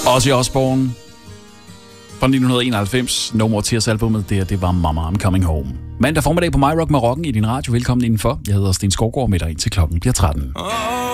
Ozzy Osbourne fra 1991. No More Tears albumet, det var Mama I'm Coming Home. Mandag formiddag på My Rock med Rocken i din radio. Velkommen indenfor. Jeg hedder Sten Skovgaard med dig indtil klokken bliver 13.